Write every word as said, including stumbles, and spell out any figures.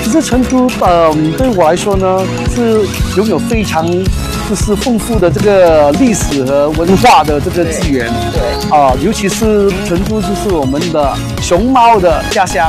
其实成都，嗯，对我来说呢，是拥有非常就是丰富的这个历史和文化的这个资源。 对， 啊、尤其是成都就是我们的熊猫的家乡。